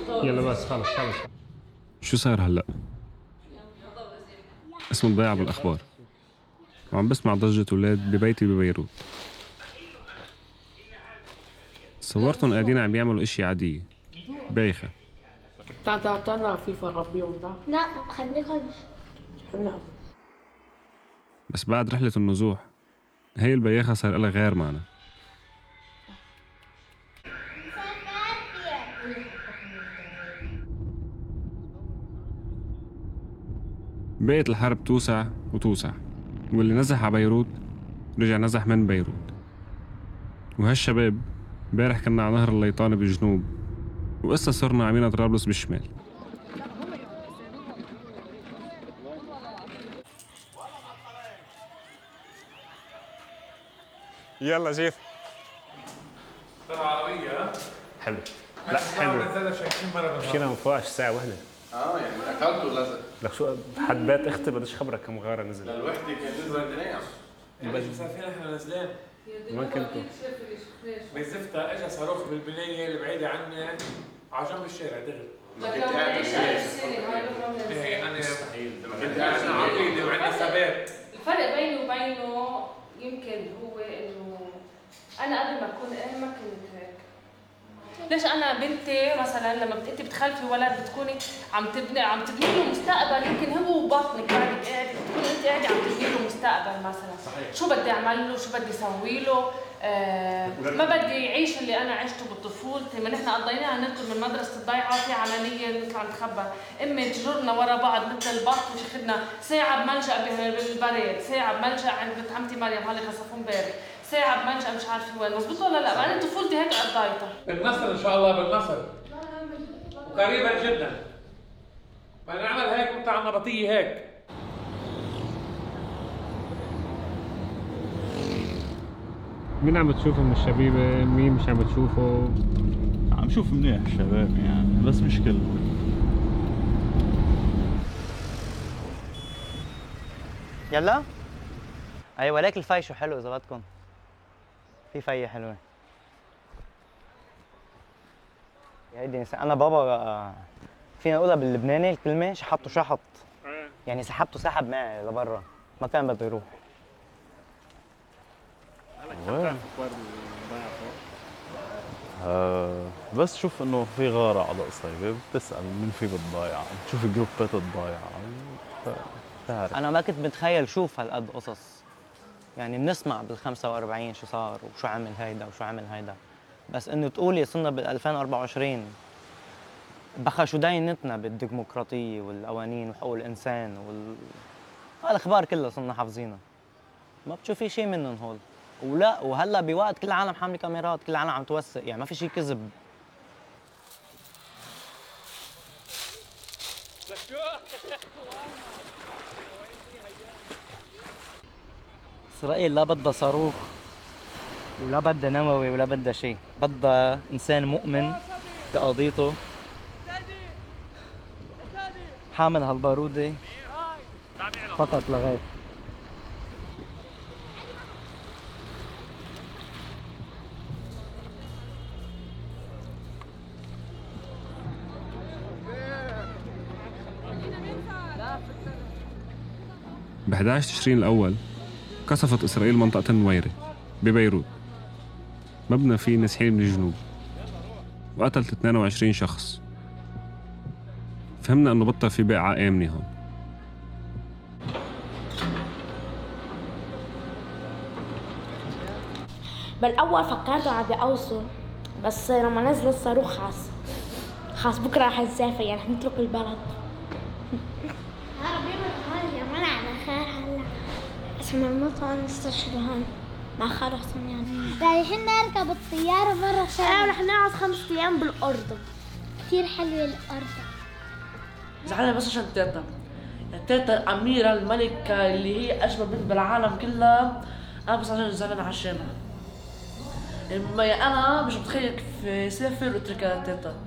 يلا بس خلص. شو صار هلأ؟ اسمه الضيعة بالأخبار، وعم بسمع ضجة أولاد ببيتي ببيروت. صورتهم قاعدين عم بيعملوا اشي عادية بايخة. تعال فيفا ربيهم لا خليكم. بس بعد رحلة النزوح هي البياخة صار لها غير معنى. بقت الحرب توسع وتوسع، واللي نزح على بيروت رجع نزح من بيروت. وهالشباب امبارح كنا على نهر الليطانة بالجنوب، وقصة صرنا عمينا طرابلس بالشمال. يلا جيت. عربية حلو. لا حلو. مشينا ما فوقش ساعة واحدة. يعني اكلت ولا زلت؟ لك شو حد بيت اختي بديش خبرك كم غارة نزل. الوحدة كان نزل دنيا. بس مسافرين احنا نازلين. وين كنتوا؟ بزفتة اجى صاروخ بالبنية اللي بعيدة عني على جنب الشارع دغري. كنت قاعد ايه انا مستحيل. كنت قاعد عقيدة وعندي ثبات. الفرق بيني وبينه يمكن هو انه انا قبل ما اكون ما كنت هيك. ليش انا بنتي مثلا لما انت بتخلفي ولد بتكوني عم تبني له مستقبل، يمكن هو وبطنك بعدك قاعده بتكوني انت قاعده عم تبني له مستقبل مثلا. صحيح. شو بدي اعمل له، شو بدي اسوي له، ما بدي يعيش اللي انا عشته بطفولتي. ما نحن قضيناها نركض من مدرسه الضيعه في عمليه نطلع نتخبى، امي تجرنا ورا بعض مثل البط وشخدنا ساعه بملجا بالبريد، ساعه بملجا عند بنت عمتي مريم هلا خصفوا امبارح، ساعه بملجا مش عارفه وين. مزبوط ولا لا؟ انا طفولتي هيك قضيتها. بالنصر ان شاء الله، بالنصر وقريبا جدا. بدنا نعمل هيك ونطلع النبطيه هيك. مين عم تشوفه من الشبيبة؟ مين مش عم تشوفه؟ عم شوف منيح الشباب يعني، بس مش كله. يلا ايوه ليك الفي شو حلو اذا بدكم. في فيه حلوه. يا هيدي انا بابا فينا نقولها باللبناني الكلمه شحطته شحط. يعني سحبته سحب معي لبرا، ما كان بده يروح. بس شوف انه في غارة على قصيبة، بتسأل مين في بالضايعة، بتشوف جروبات الضايعة. بتعرف انا ما كنت متخيل شوف هالقد قصص. يعني بنسمع بال45 شو صار وشو عمل هيدا وشو عمل هيدا، بس انه تقولي صرنا بال2024 بقى شو داينتنا بالديمقراطية والقوانين وحقوق الانسان هالاخبار كلها صرنا حافظينها. ما بتشوفي شيء منهم هول. ولا وهلا بوقت كل العالم حامله كاميرات، كل العالم عم توثق، يعني ما في شيء كذب. إسرائيل لا بدها صاروخ ولا بدها نووي ولا بدها شيء، بدها إنسان مؤمن بقضيته حامل هالبارودة فقط لا غير. ب 11 تشرين الأول قصفت إسرائيل منطقة النويرة ببيروت، مبنى فيه نازحين من الجنوب، وقتلت 22 شخص. فهمنا إنه بطل في بقعة آمنة هون. بالأول فكرت عم بأوصل، بس لما نزل الصاروخ خلاص بكرة رح نسافر، يعني رح نترك البلد. اسمه المطعم نستشفى مع خالو حسن. يعني رايحين نركب الطيارة برا الشارع. رح نقعد 5 أيام بالأردن. كثير حلوة الأردن. زعلانة بس عشان تيتا. تيتا الأميرة الملكة اللي هي أجمل بنت بالعالم كلها، أنا بس عشان زعلانة عشانها. أنا مش متخيل كيف سافر واتركها تيتا.